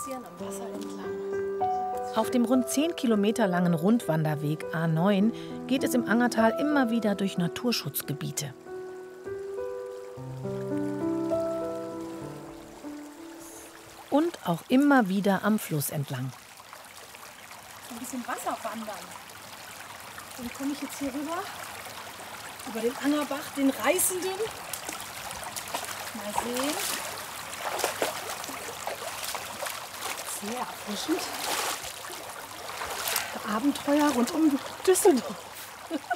spazieren am Wasser entlang. Auf dem rund 10 Kilometer langen Rundwanderweg A9 geht es im Angertal immer wieder durch Naturschutzgebiete. Und auch immer wieder am Fluss entlang. Ein bisschen Wasser wandern. Dann komme ich jetzt hier rüber, über den Angerbach, den reißenden. Mal sehen. Sehr erfrischend. Abenteuer rund um Düsseldorf.